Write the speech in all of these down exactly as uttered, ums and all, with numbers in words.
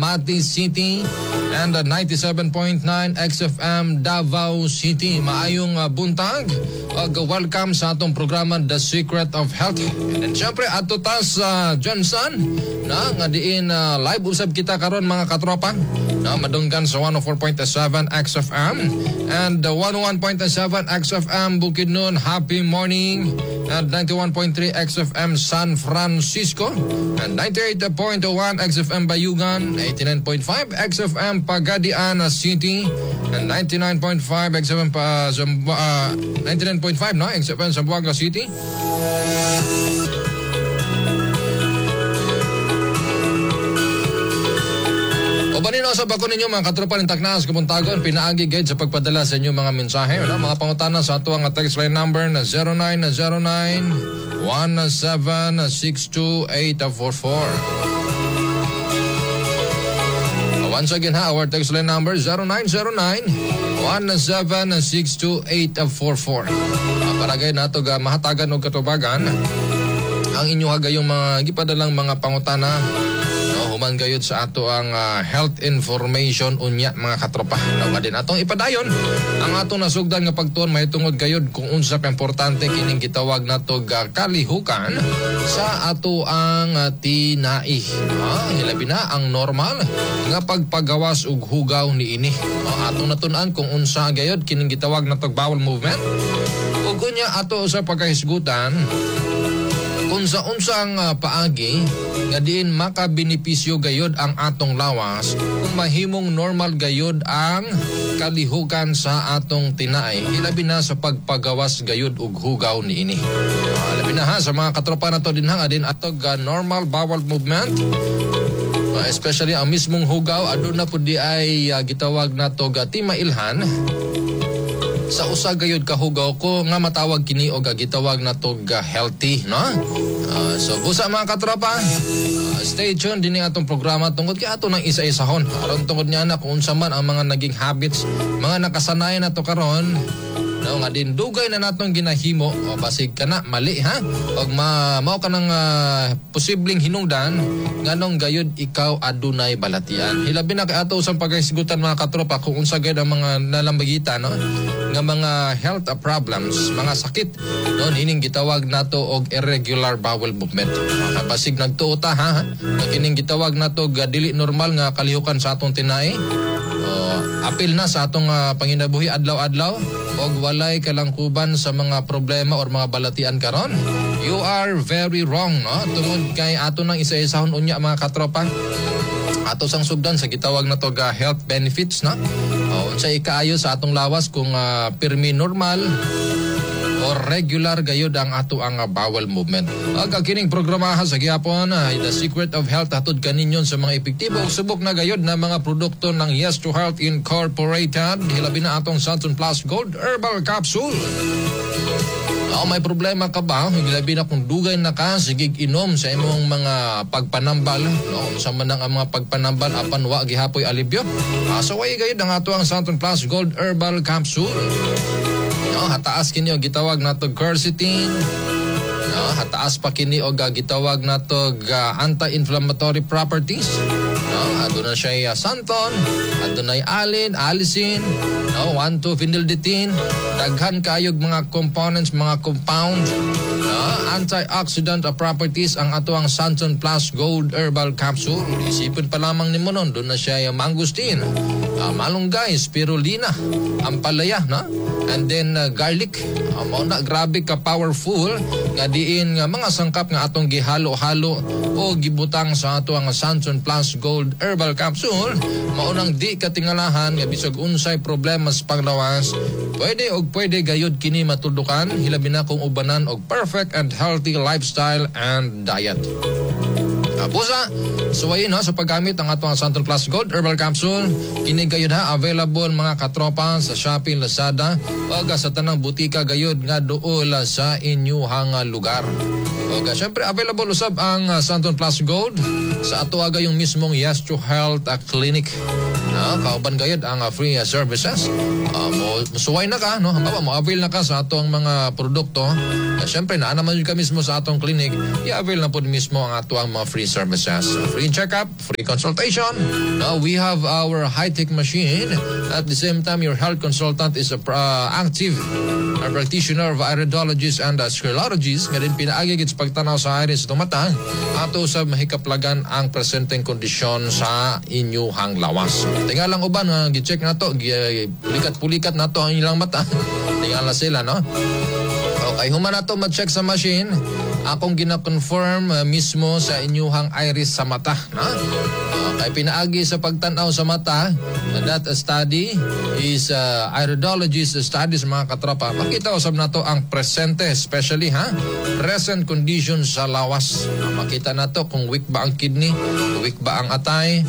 Mati City and uh, ninety-seven point nine X F M Davao City. Maayong uh, buntag. Uh, welcome sa atong programa The Secret of Health. And syempre ato ta sa uh, Johnson na nga diin uh, live usab kita karon mga katropa. Na madunggan sa one oh four point seven X F M and uh, one oh one point seven X F M Bukidnon. Happy morning. And ninety-one point three X F M San Francisco and ninety-eight point one X F M Bayugan, eighty-nine point five X F M Pagadian City and ninety-nine point five X F M pa, uh, ninety-nine point five no X F M Zamboanga City. Banino sa bako ninyo mga katropa ng Taknas Kapuntagon, pinaagi guide sa pagpadala sa inyong mga mensahe. Wala, mga pangutana sa ato ang text line number na zero nine zero nine one seven six two eight four four. Once again ha, our text line number zero nine zero nine one seven six two eight four four. Paragay nato ga mahatagan og katubagan ang inyong hagayong mga gipadalang mga pangutana. Human gayud sa ato ang uh, health information unya mga katropa. Nawa din atong ipadayon ang atong nasugdan nga pagtuon mahitungod gayud kung unsa pa importante kining gitawag nato uh, kalihukan sa ato ang uh, tinai. Ah, hilabi na ang normal nga pagpagawas og hugaw niini. Ah, atong natun-an kung unsa gayud kining gitawag nato bowel movement. Ug unya ato sa pagkahisgutan kung sa unsang uh, paagi nga diin makabenepisyo gayod ang atong lawas kung mahimong normal gayod ang kalihukan sa atong tinay, ilabi na sa pagpagawas gayod og hugaw niini. Uh, ilabi na ha sa mga katropa nato din ha din atog uh, normal bowel movement. Uh, especially ang mismong hugaw aduna pud di ay uh, gitawag nato uh, timailhan sa usa gayud ka hugaw ko nga matawag kini og gitawag nato uh, healthy, no? Uh, so busa mga katropa, uh, stay tuned din atong programa tungod kay ato nang isa-isahon aron tungod niya na kung unsa man ang mga naging habits, mga nakasanayan nato karon. No, nga din dugay na natong ginahimo o basig kana mali ha og ma mao kanang uh, posibleng hinungdan nganong gayud ikaw adunay balatian. Hilabi na kay ato usang paghisgutan mga katropa kung unsa gayud ang mga nalambagita no nga mga health problems, mga sakit no hining gitawag nato og irregular bowel movement. Uh, basig nagtuo ta ha kining gitawag nato og dili normal nga kalihukan sa atong tinai. Uh, apil na sa atong uh, panginabuhi adlaw-adlaw og walay kalangkuban sa mga problema or mga balatian karon. You are very wrong, no? Tungod kay ato nang isa-isahon unya mga katropa. Ato sang sugdan sa gitawag na to ga health benefits, no? O unsa ikaayo sa atong lawas kung uh, pirmi normal or regular gayud ang ato ang uh, bowel movement. Ag kining programahan sa gihapon uh, The Secret of Health hatod kaninyon sa mga epektibo ug subok na gayud na mga produkto ng Yes to Health Incorporated. Hilabi na atong Santon Plus Gold Herbal Capsule. Oh, may problema ka ba? Hilabi na kung dugay na ka sigig inom sa imong mga pagpanambal. No, sa man ang mga pagpanambal apan wa gihapoy alibyo. Asaway gayud ang ato ang Santon Plus Gold Herbal Capsule. No, hataas kini og gitawag nato quercetin. No, hataas pa kini og gitawag nato anti-inflammatory properties. No, aduna siya santon, adunay alin, allicin, no, one two phenylditin, daghan kaayog mga components, mga compound. No, antioxidant properties ang ato ang Santon Plus Gold Herbal Capsule. Isipin pa lamang nimo nun, doon na siya mangustin, uh, malunggay, spirulina, ampalaya, no? And then uh, garlic. Uh, mao na grabe ka powerful nga diin nga mga sangkap nga atong gihalo-halo o gibutang sa ato ang Santon Plus Gold Herbal Capsule. Mao nang di katingalahan nga bisag unsay problema sa panglawas, pwede og pwede gayud kini matudukan hilabi na kung ubanan og perfect and healthy lifestyle and diet. Busa, suwayin ha sa paggamit ang ato ang Santon Plus Gold Herbal Capsule. Kini gayud ha available mga katropa sa Shopee, Lazada ug sa tanang butika gayud nga duol sa inyuhang lugar. Ug syempre available usab ang uh, Santon Plus Gold sa ato aga yung mismong Yes to Health uh, Clinic. Uh, kauban gayud ang uh, free uh, services. Uh, mo musuway na ka, no? Halimbawa, mo avail na ka sa atong mga produkto. Uh, Siyempre, na naman yun ka mismo sa atong clinic, i-avail na po mismo ang atong mga free services. So, free check-up, free consultation. Now, we have our high-tech machine. At the same time, your health consultant is a uh, active a practitioner of iridologist and uh, sclerologist. Nga rin pinaagigit sa pagtanaw sa iris itong mata. Ato sa mahikaplagan ang presenteng kondisyon sa inyuhang lawas. Tinga lang uban, uh, gi-check na to, pulikat-pulikat na to ang ilang mata. Tinga lang sila, no? Okay, human na to mag-check sa machine. Akong gina-confirm uh, mismo sa inyuhang iris sa mata, na? Okay, pinaagi sa pagtanaw sa mata, that study is uh, iridologist studies, mga katropa. Makita usab na to ang presente, especially ha, present condition sa lawas. Makita na to kung weak ba ang kidney, weak ba ang atay,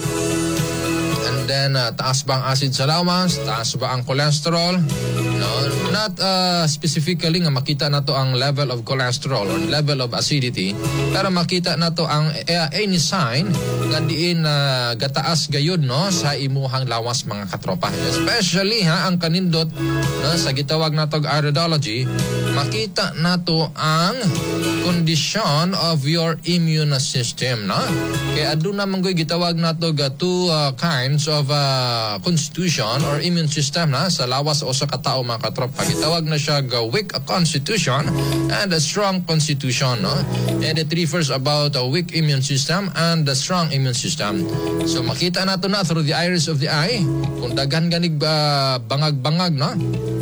and then uh, taas ba ang acid sa lawas, taas ba ang cholesterol. No, not uh, specifically nga makita na to ang level of cholesterol or level of acidity, pero makita na to ang uh, any sign nga diin uh, gataas gayud, no, sa imuhang lawas, mga katropa. Especially ha, ang kanindot, no, sa gitawag na tog iridology, makita na to ang condition of your immune system, no? Kaya aduna man goy gitawag na to ga two uh, kinds of uh, constitution or immune system, na sa lawas o sa katao, mga katropa. Gitawag na siya ga weak constitution and a strong constitution, no? And it refers about a weak immune system and a strong immune system. So makita nato na through the iris of the eye kung daghan ganig uh, bangag-bangag, no?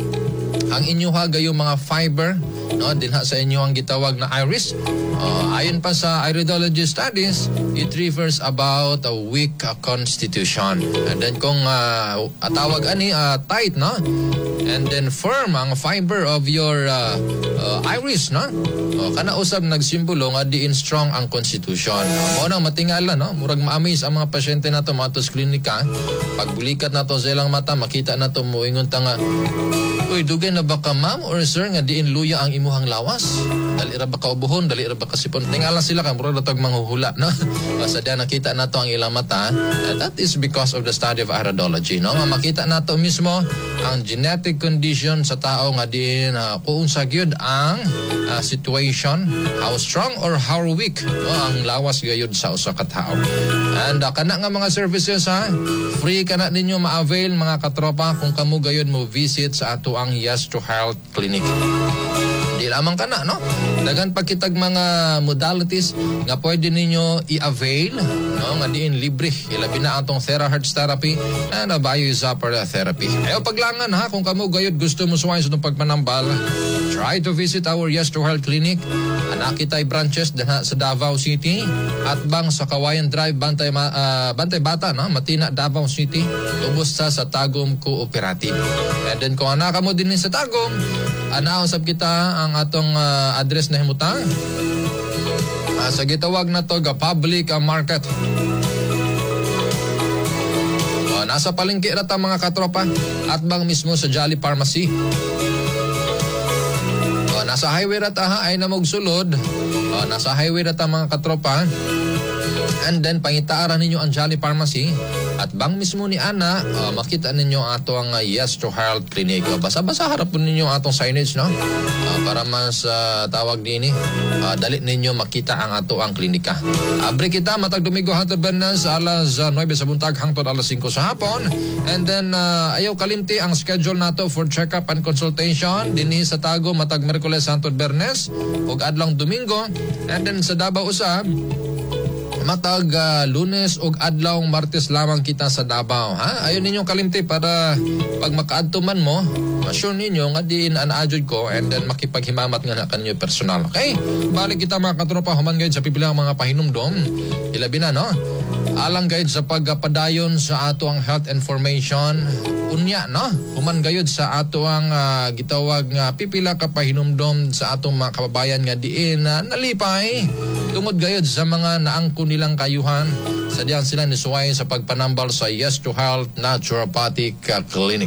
Ang inyuha gayo mga fiber, no, dinha sa inyo ang gitawag na iris. Uh, ayon pa sa iridology studies, it refers about a weak uh, constitution. And then kung uh, atawag ani uh, tight, no, and then firm ang fiber of your uh, uh, iris, no, uh, kana usab nagsimbolo nga diin strong ang constitution. Mo nang matingala, no, murag ma-amaze ang mga pasyente nato mga tos klinika. Pagbulikat nato sa ilang mata, makita nato moingon ta nga, uy, dugay na ba ka, ma'am or sir, nga diin luya ang imuhang lawas? Dali ra ba ka ubuhon? Dali ra ba ka sipon? Tingala sila ka, mura na tag manghuhula, no? Basta diyan nakita na to ang ilang mata. Uh, that is because of the study of iridology, no? Makita na to mismo ang genetic condition sa tao nga diin uh, kung sa gyud ang uh, situation, how strong or how weak, no, ang lawas gayud sa usa ka tawo. And uh, kana nga mga services, ha, free kana ninyo ma-avail, mga katropa, kung kamo gayud mo visit sa ato ang Yes to Health Clinic. Di lamang ka na, no? Dagan pa kitag mga modalities nga pwede ninyo i-avail, no? Nga diin libre. Ilabi na atong terahertz therapy and a bio-zapper therapy. Ayaw paglangan, ha? Kung kamo gayud gusto mo suwain sa itong pagpanambal, try to visit our Yes to Health Clinic. Anakitay branches dana sa Davao City at bang sa Kawayan Drive, Bantay, uh, Bantay Bata, no? Matina, Davao City. Ubos sa sa Tagum Cooperative. And then kung anaka mo din sa Tagum, anausap kita ang atong uh, address na himutang. Uh, sa gitawag na to ga public uh, market. Uh, nasa palengke rata, mga katropa, at bang mismo sa Jolly Pharmacy. Uh, nasa highway rata, ha, ay namog sulod. Uh, nasa highway rata, mga katropa. And then pangitaaran ninyo ang Jolly Pharmacy at bang mismo ni Ana, uh, makita ninyo ato ang uh, Yes to Health Clinic. Uh, basa-basa harap po ninyo atong signage, no? Uh, para mas uh, tawag din eh. Uh, dali ninyo makita ang ato ang klinika. Abre kita matag Domingo hangtod Bernas alas uh, nine sa buntag hangtod alas five sa hapon. And then uh, ayaw kalimti ang schedule nato for check-up and consultation dinhi sa Tago matag Miyerkules hangtod Bernes ug adlong Domingo. And then sa Davao usab matag uh, Lunes ug adlaw Martes lamang kita sa Davao, ha? Ayon ninyong kalimti para pag makaadto man mo, ma-sure ninyo nga diin anaadjud ko and then makipaghimamat nga na kanyo personal. Okay? Balik kita, mga katropa, human guide sa pipilang mga pahinumdom. Ilabi na, no? Alang guide sa pagpadayon sa ato ang health information. Unya, no? Human gayud sa ato ang uh, gitawag nga pipila ka pahinumdom sa atong mga kababayan nga diin na uh, nalipay tungod gayud sa mga naangko nilang kayuhan. Sadyan sila nisuway sa pagpanambal sa Yes to Health Naturopathic Clinic.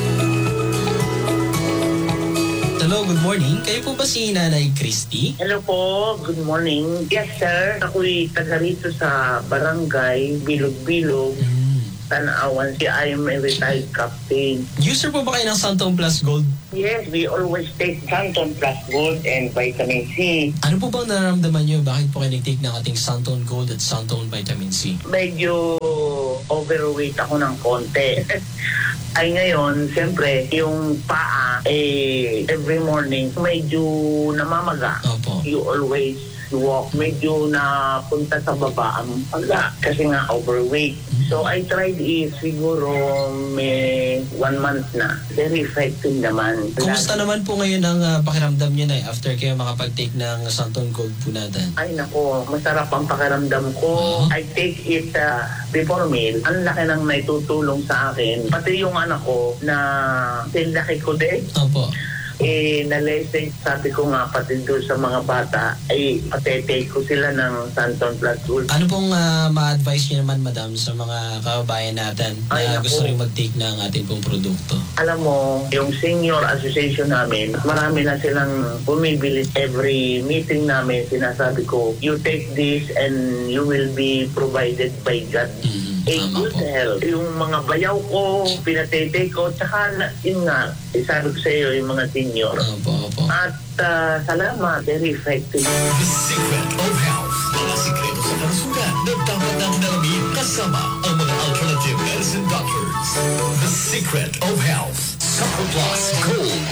Hello, good morning. Kayo po ba si Nanay Christy? Hello po, good morning. Yes sir, ako'y taga rito sa barangay Bilog-Bilog. Mm. Tanawan. Si I am a retired captain. User po ba kayo ng Santon Plus Gold? Yes, we always take Santon Plus Gold and Vitamin C. Ano po bang nararamdaman nyo? Bakit po kayo nag-take ng ating Santon Gold at Santon Vitamin C? Medyo overweight ako ng konti. Ay ngayon, siyempre, yung paa, eh, every morning, medyo namamaga. Opo. You always walk, medyo napunta sa baba ang paga kasi nga overweight. So I tried it siguro may one month na. Very effective naman. Kumusta naman po ngayon ang uh, pakiramdam nyo na after kayo makapag-take ng Santon Gold po natin? Ay nako, masarap ang pakiramdam ko. Uh-huh. I take it uh, before meal. Ang laki nang naitutulong sa akin. Pati yung anak ko na laki ko din. Opo. Eh, na-lesson, sabi ko nga pati doon sa mga bata, ay patetake ko sila ng Santon Plus Gold. Ano pong uh, ma-advise nyo naman, madam, sa mga kababayan natin na Ay, gusto naku. rin mag-take ng ating pong produkto? Alam mo, yung senior association namin, marami na silang bumibili. Every meeting namin, sinasabi ko, you take this and you will be provided by God. Mm-hmm. A Tama good po. health. Yung mga bayaw ko, pinatete ko, tsaka na, yun nga, isabi ko sa iyo, yung mga senior. Opo, opo. At uh, salamat, very effective. The Secret of Health. Mga sikreto sa kalusugan na dapat natin alamin kasama ang mga alternative medicine doctors. The Secret of Health. Super Plus Gold.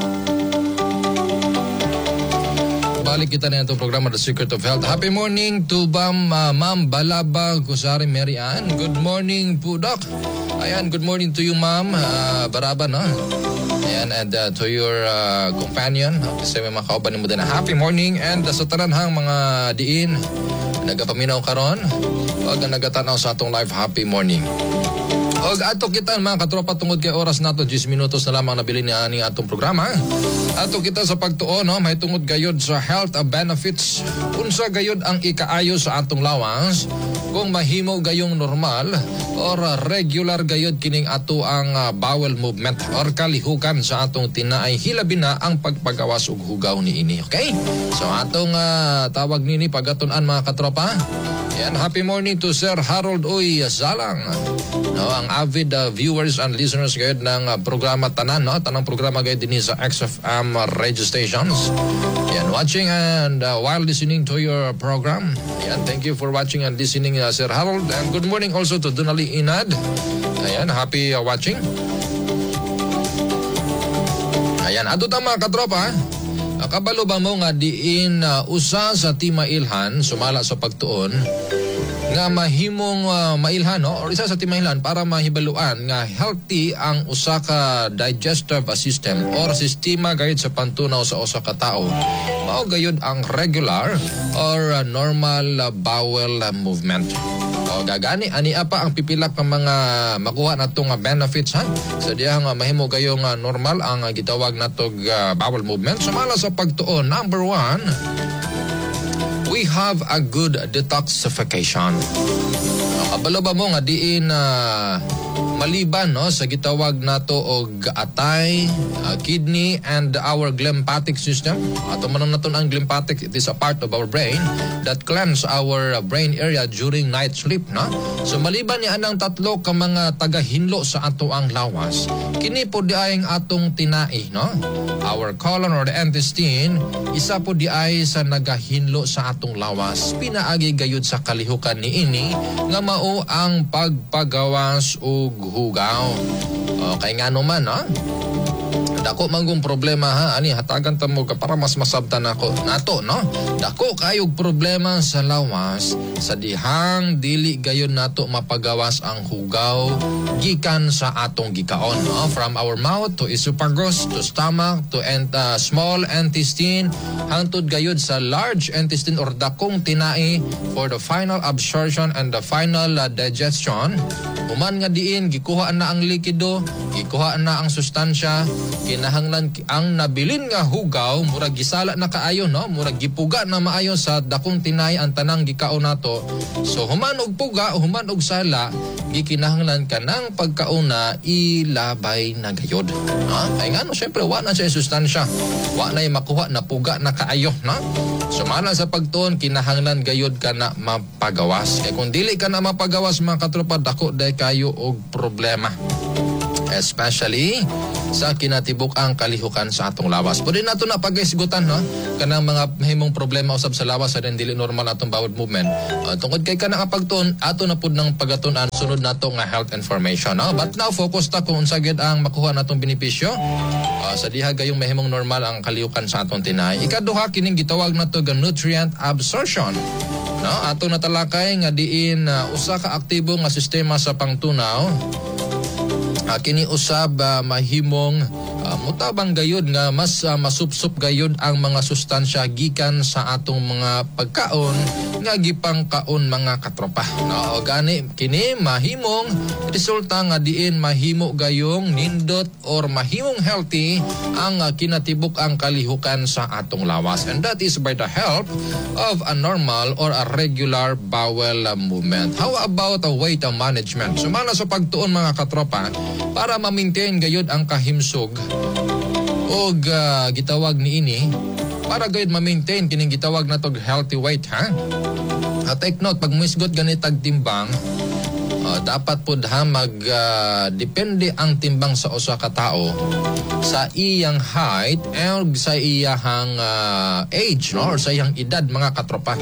Balik kita na itong programa The Secret of Health. Happy morning to Bam, uh, Ma'am Balaba Kusari Mary Ann. Good morning po, Doc. Ayan, good morning to you, Ma'am uh, Baraba, no? Ayan, and uh, to your uh, companion. Kasi may mga kauban mo din na happy morning. And uh, sa taranhang mga diin, nagapaminaw karon, wag na nagatanaw sa atong live happy morning. Og ato kita mga katropa tungod kay oras nato ten minutos na lamang nabili ni ani atong programa. Ato kita sa pagtuo no may tungod gayod sa health benefits. Unsa gayod ang ikaayo sa atong lawas kung mahimo gayong normal or regular gayod kining ato ang uh, bowel movement or kalihukan sa atong tinaay hilabi na ang pagpagawas og hugaw niini. Okay? So atong uh, tawag nini pagatunan mga katropa. Yan, happy morning to Sir Harold Uy Zalang. No, ang avid uh, viewers and listeners gayud ng uh, programa tanan, no? Tanang programa gayud din sa X F M uh, radio stations. Yan, watching and uh, while listening to your program. Yan, thank you for watching and listening, uh, Sir Harold. And good morning also to Dunali Inad. Ayan, happy uh, watching. Ayan, ato ta mga katropa. Kabalo ba mo nga diin uh, usa sa timailhan sumala sa pagtuon nga mahimong uh, mailhan no or isa sa timailhan para mahibaluan nga healthy ang usa ka digestive system or sistema gayud sa pantunaw sa usa ka tawo mao gayud ang regular or uh, normal uh, bowel uh, movement. O gagani ani apa ang pipilak ng mga makuha natong uh, benefits ha sa diyang uh, mahimo gayong uh, normal ang uh, gitawag natog uh, bowel movement sumala sa pagtuon. Number one, we have a good detoxification. Kabalo ba mo nga diin uh, maliban no sa gitawag nato og atay, uh, kidney and our glymphatic system. Ato man naton ang glymphatic, it is a part of our brain that cleanse our brain area during night sleep, no? So maliban ni anang tatlo ka mga tagahinlo sa ato ang lawas, kini po di ay ang atong tinai, no? Our colon or the intestine, isa po di ay sa nagahinlo sa atong lawas. Pinaagi gayud sa kalihukan niini nga mao ang pagpagawas og hugaw. Okay nga naman, ha? Dako manggong problema ha ani hatagan ta mo ka para mas masabtan nako nato no. Dako kayog problema sa lawas sa dihang dili gayon nato mapagawas ang hugaw gikan sa atong gikaon no? From our mouth to esophagus to stomach to ent uh, small intestine hangtod gayud sa large intestine or dakong tinai for the final absorption and the final uh, digestion. Human nga diin gikuha na ang likido, gikuha na ang sustansya, kinahanglan ang nabilin nga hugaw murag gisala na kaayo no, murag gipuga na maayo sa dakong tinay ang tanang gikaon nato. So human og puga, human og sala, gikinahanglan kanang pagkauna ilabay na gayod. Ha? Ay ngano syempre wa na siya sustansya. Wa na makuha na puga na kaayo no. Sumala sa pagtuon kinahanglan gayod ka na mapagawas. Kay kung dili ka na mapagawas mga katropa, dako day kayo og problema. Especially sa kinatibuk ang kalihukan sa atong lawas. Pwede nato na pag-isgutan no? Kanang mga mahimong problema usab sa lawas sa dili normal atong bowel movement. Uh, tungod kay kanang pagtuon ato na pud nang pagatunan sunod nato nga health information. No? But now focus ta kung unsa gid ang makuha natong benepisyo. Uh, sa diha gayong mahimong normal ang kalihukan sa atong tinay. Ikaduha kining gitawag nato nga nutrient absorption. No, ato natalakay nga diin uh, usa ka aktibo nga sistema sa pangtunaw. Uh, kini usab uh, mahimong uh, mutabang gayud nga mas uh, masupsup gayud ang mga sustansya gikan sa atong mga pagkaon nga gipangkaon mga katropa. No, gani kini mahimong resulta nga diin mahimo gayong nindot or mahimong healthy ang uh, kinatibuk ang kalihukan sa atong lawas, and that is by the help of a normal or a regular bowel uh, movement. How about a weight management? Sumala sa pagtuon mga katropa, para ma-maintain gayud ang kahimsog o uh, gitawag ni ini, para gayud ma-maintain kining gitawag natog healthy weight ha. At take note, pag misgot ganit tag timbang, uh, dapat pud ha mag uh, depende ang timbang sa usa ka tawo sa iyang height and sa iyang uh, age no, or sa iyang edad mga katropa.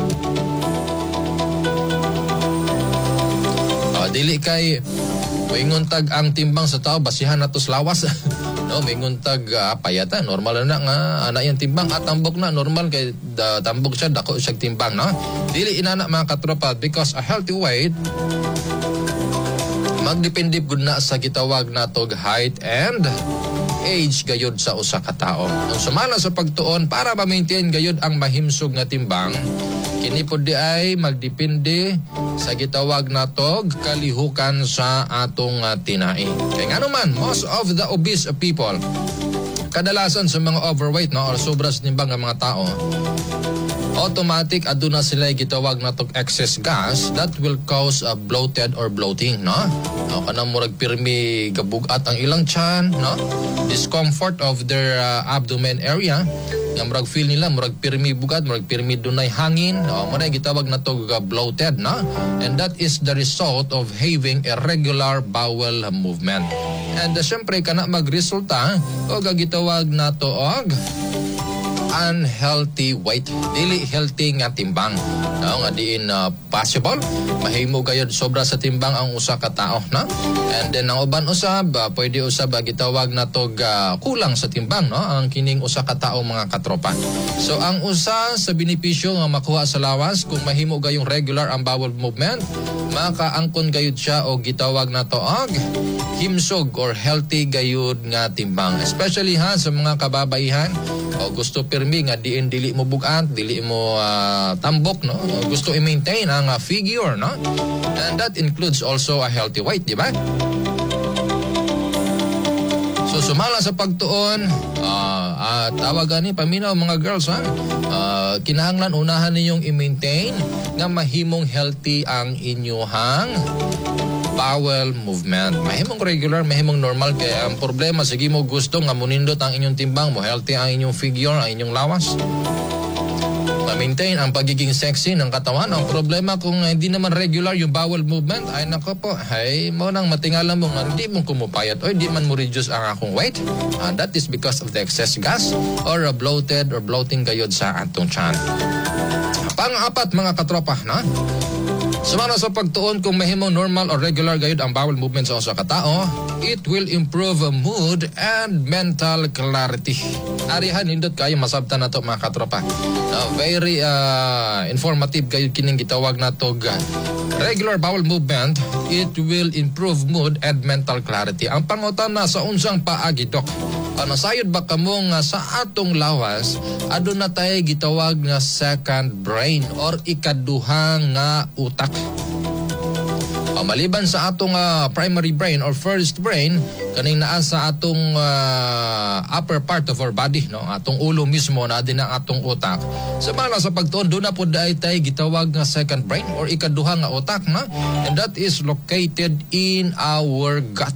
Uh, dili kay Moingon tag ang timbang sa tao basihan nato sa lawas. No, moingon tag uh, payata normal na nga ana yang timbang at tambok na normal kay da, tambok siya dako siya timbang no. Dili inana mga katropa, because a healthy weight magdepende gud na sa gitawag natog height and age gayud sa usa ka tawo. Kung sumala sa pagtuon para ma-maintain gayud ang mahimsog nga timbang, kini pod di ay magdepende sa gitawag natog kalihukan sa atong uh, tinai. Kaya nga naman, most of the obese people, kadalasan sa mga overweight no, or sobra sa timbang ng mga tao, automatic aduna sila gitawag natog excess gas that will cause a bloated or bloating no. No, kanang murag pirmi gabugat ang ilang tiyan no, discomfort of their uh, abdomen area, nga murag feel nila murag pirmi bugat, murag pirmi dunay hangin no, mo na gitawag natog uh, bloated no, and that is the result of having a regular bowel movement. And uh, syempre kana magresulta o gitawag nato og unhealthy weight, dili healthy nga timbang no, nga diin uh, possible mahimo gayud sobra sa timbang ang usa ka tawo no. And then ang uban usab uh, pwede usab uh, gitawag natog uh, kulang sa timbang no, ang kining usa ka tawo mga katropa. So ang usa sa benepisyo nga makuha sa lawas kung mahimo gayong regular ang bowel movement, makaangkon gayud siya o gitawag nato og himsog or healthy gayud nga timbang, especially ha sa mga kababaihan o gusto pirmi nga diin dili mo bugat, dili mo uh, tambok no, gusto i-maintain ang uh, figure no, and that includes also a healthy weight, di ba? So sumala sa pagtuon, uh, uh, tawagan ni paminaw mga girls ha, uh, kinahanglan unahan ninyong i-maintain nga mahimong healthy ang inyuhang bowel movement. Mahimong regular, mahimong normal, kaya ang problema sige mo gusto nga munindot ang inyong timbang mo, healthy ang inyong figure, ang inyong lawas, ma-maintain ang pagiging sexy ng katawan. Ang problema kung hindi naman regular yung bowel movement, ay nako po, ay mo nang matingala mo nga hindi mo kumupayat o hindi man mo reduce ang akong weight. Uh, that is because of the excess gas or a bloated or bloating gayod sa atong tiyan. Pang-apat mga katropa na, sumala sa pagtuon kung mahimong normal or regular gayud ang bowel movement sa usa ka tawo, it will improve mood and mental clarity. Arihan nindot kayo masabtan nato mga katropa. Uh, very uh, informative gayud kining gitawag nato uh, regular bowel movement. It will improve mood and mental clarity. Ang pangutana sa unsang paagi dok, ano sayod ba kamo nga sa atong lawas aduna tay gitawag nga second brain or ikaduha nga utak. Uh, maliban sa atong uh, primary brain or first brain, kaning naa sa atong uh, upper part of our body, no? Atong ulo mismo na din ang atong utak. Sa bala sa pagtuon, doon na po dahil tayo gitawag nga second brain or ikaduha nga utak, na? And that is located in our gut.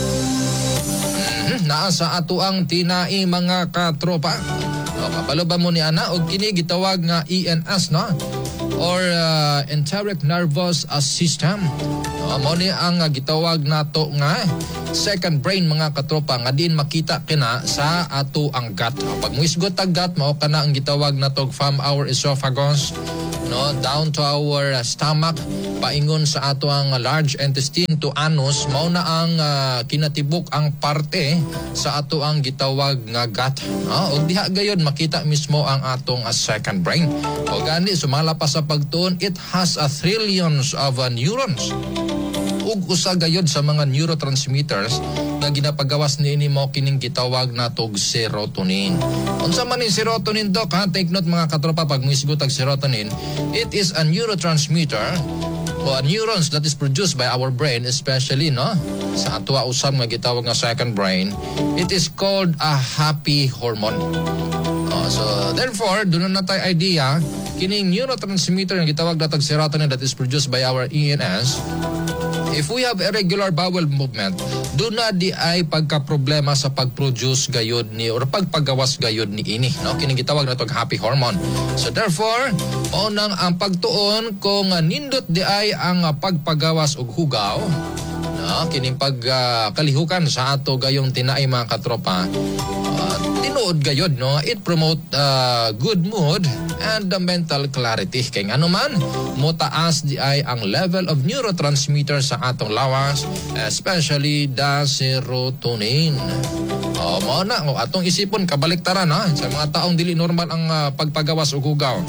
Mm-hmm. Naa sa ato ang tinai mga katropa. O, kapalo ba mo ni ana o kini gitawag nga E N S, no? Or uh, enteric nervous uh, system. Uh, mo ni ang uh, gitawag nato nga second brain mga katropa nga din makita kina sa ato ang gut. Uh, pag muisgot ang gut, mao kana ang gitawag nato from our esophagus, no, down to our uh, stomach, paingon sa ato ang large intestine to anus, mao na ang uh, kinatibuk ang parte sa ato ang gitawag nga gut. No? O diha gayon makita mismo ang atong uh, second brain. O gani sumala pa sa pagtuon, it has a trillions of uh, neurons. Ug usa gayod sa mga neurotransmitters nga ginapagawas niini mo kining gitawag natog serotonin. Unsa man ni serotonin, dok, ha? Take note mga katropa, pag muisgot ang serotonin, it is a neurotransmitter o a neurons that is produced by our brain, especially, no, sa ato usab nga gitawag nga second brain. It is called a happy hormone. Oh, so therefore, doon na tayo idea kining neurotransmitter nga gitawag natog serotonin that is produced by our E N S. If we have irregular bowel movement, doon na di ay pagka-problema sa pag-produce gayod ni or pagpagawas gayod ni ini, no? Kining gitawag na itong happy hormone. So therefore, unang ang pagtuon kung uh, nindot di ay ang uh, pagpagawas og hugaw, no? Kining pagkalihukan uh, sa ato gayong tinaay mga katropa, uh, tinuod gayod, no? It promote uh, good mood and the mental clarity. Kay nga naman, motaas di ay ang level of neurotransmitter sa atong lawas, especially the serotonin. O, mo na, o, atong isipon kabaliktaran, ha? Sa mga taong dili normal ang uh, pagpagawas o hugaw.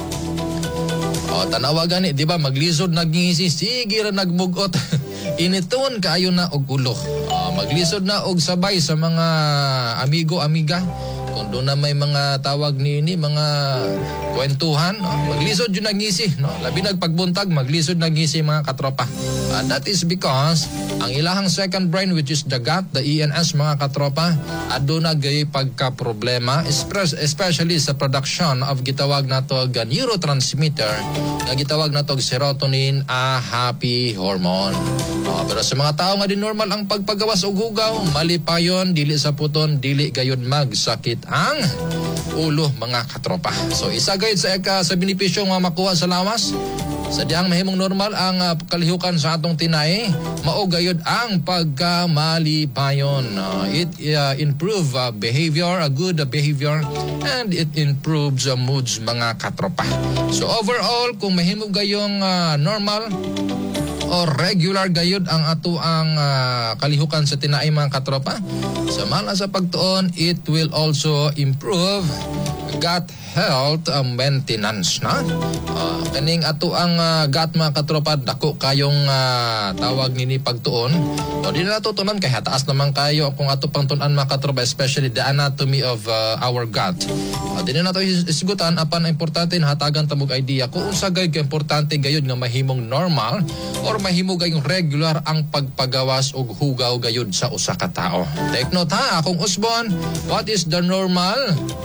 O, tanawa gani, di ba, maglisod nagngisi, sige ra nagmugot. Initon kaayo na og ulo. O, maglisod na og sabay sa mga amigo, amiga. Kung doon na may mga tawag ni ini, mga kwentuhan, no? Maglisod yun nagngisi, no? Labi nagpagbuntag, maglisod nagngisi mga katropa. And that is because ang ilahang second brain, which is the gut, the E N S mga katropa, ado na gay pagka-problema, especially sa production of gitawag nato ga neurotransmitter na gitawag nato serotonin, a happy hormone. No? Pero sa mga tao nga di normal ang pagpagawas og hugaw, mali pa yun, dili sa puton, dili gayon magsakit ang ulo mga katropa. So isa gayud sa eka sa benepisyo nga makuha sa lawas, sa diyang mahimong normal ang uh, kalihukan sa atong tinai, mao gayud ang pagkamalipayon. Uh, it uh, improve uh, behavior, a good uh, behavior, and it improves uh, moods mga katropa. So overall, kung mahimong gayong uh, normal o regular gayud ang ato ang uh, kalihukan sa tinai mga katropa, samala sa pagtuon, it will also improve gut health uh, maintenance, na uh, kaning ato ang uh, gut mga katropa, dako kayong uh, tawag nini pagtuon. O di na natutunan kay hataas naman kayo kung ato pang tunan mga katropa, especially the anatomy of uh, our gut. O di na nato isigutan apan importante na hatagan tamog idea kung unsa gay importante gayud nga mahimong normal or mahimo gayong regular ang pagpagawas og hugaw gayud sa usa ka tawo. Take note, ha, akong Usbon, what is the normal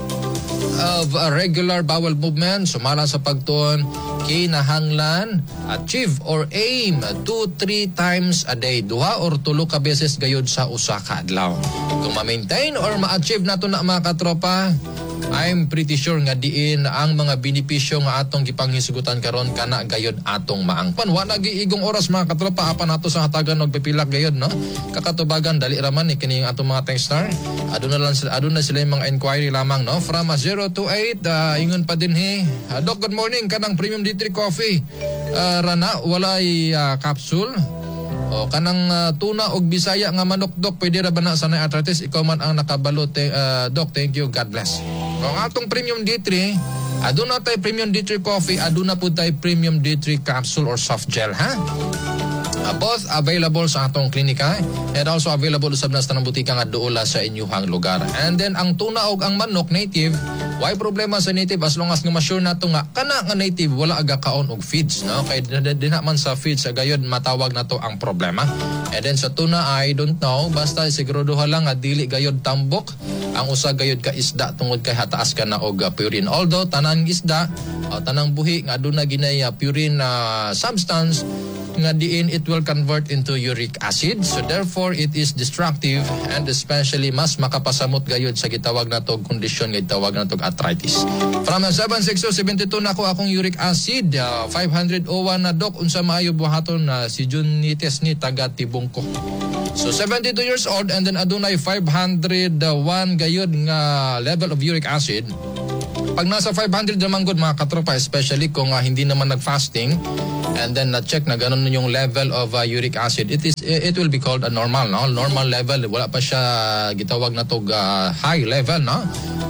of a regular bowel movement? Sumala sa pagtuon, kinahanglan achieve or aim two to three times a day, duha or tulo ka beses gayud sa usa ka adlaw. Kung ma-maintain or ma-achieve nato na mga katropa, I'm pretty sure nga diin ang mga benepisyo nga atong gipanghisgutan karon kana gayud atong maangpan. Wa nagiigong oras mga katropa apan nato sa hatagan og pipilak gayud, no? Kakatubagan dali raman ni kini atong mga texter. Aduna lang sila, aduna sila yung mga inquiry lamang, no? From uh, zero two eight, uh, ingon pa din he. Uh, Doc, good morning, kanang Premium D three Coffee. Uh, rana walay uh, capsule. O kanang uh, tuna og Bisaya nga manok, Dok, pwede ra ba na sa arthritis? Ikaw man ang nakabalo, te, uh, Doc, thank you, God bless. Kung atong Premium D three, aduna tay Premium D three Coffee, aduna po tay Premium D three Capsule or soft gel, ha? Uh, both available sa atong klinika and also available usab na sa tanang butika nga duola sa inyuhang lugar. And then ang tuna og ang manok native, why problema sa native as long as nga ma-sure nato nga kana nga native wala aga kaon og feeds, no? Kay dinha man sa feeds sa gayod matawag nato ang problema. And then sa tuna I don't know, basta siguraduha lang nga dili gayod tambok ang usa gayod ka isda tungod kay hataas ka na og uh, purine. Although tanang isda o tanang buhi nga aduna ginay uh, purine uh, substance nga diin it will convert into uric acid, so therefore it is destructive and especially mas makapasamot gayud sa gitawag natog kondisyon nga gitawag natog arthritis. From seven six two seven two nako akong uric acid uh, five hundred oh one na dok unsa maayo buhaton na uh, si Junites ni taga Tibungko. So seventy-two years old and then adunay five hundred one gayud nga level of uric acid. Pag nasa five hundred naman good mga katropa, especially kung uh, hindi naman nag-fasting and then na-check na ganun yung level of uh, uric acid, it is it will be called a normal, no? Normal level, wala pa siya gitawag na tog uh, high level, no?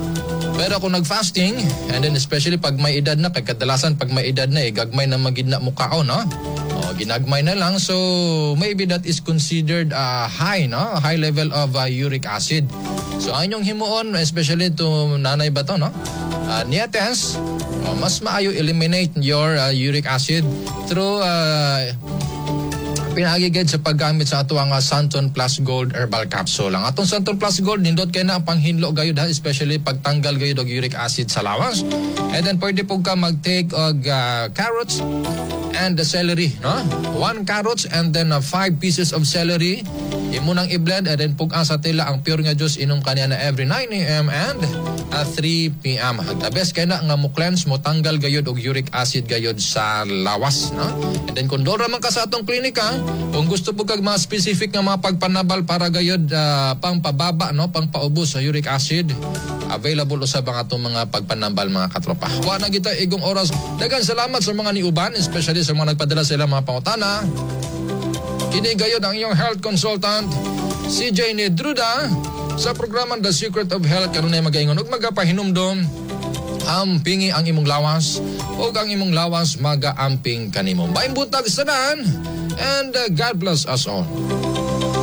Pero kung nag-fasting and then especially pag may edad na, kay kadalasan pag may edad na eh, gagmay na magid na mukao, no? O, ginagmay na lang, so maybe that is considered uh, high, no? High level of uh, uric acid. So ang inyong himuon, especially to nanay ba to, no? Uh, Nietes, uh, mas maayo eliminate your uh, uric acid through uh, pinagigid sa paggamit sa ato ang uh, Santon Plus Gold Herbal Capsule. Ang atong Santon Plus Gold, nindot kay na ang panghinlo gayud ha, especially pagtanggal gayud og uric acid sa lawas. And then pwede po ka mag-take og uh, carrots and the celery, no? One carrots and then uh, five pieces of celery. Imo nang i-blend and then pug-ang sa tila ang pure nga juice inom kaniya na every nine a.m. and uh, three p.m. The best kay na nga mo cleanse mo tanggal gayud og uric acid gayud sa lawas, no? And then kung dora man ka sa atong klinika, kung gusto po kag mga specific nga mga pagpanabal para gayud uh, pang pababa, no, pang paubos sa uric acid, available usab ang atong mga pagpanambal mga katropa. Wa na kita igong oras. Daghang salamat sa mga niuban, especially sa mga nagpadala sila mga pangutana. Kini gayud ang iyong health consultant, C J Nedruda, sa programang The Secret of Health. Karon ay magaingon ug magapahinumdom ampingi ang imong lawas ug ang imong lawas magaamping kanimo. Maayong buntag sa tanan and uh, God bless us all.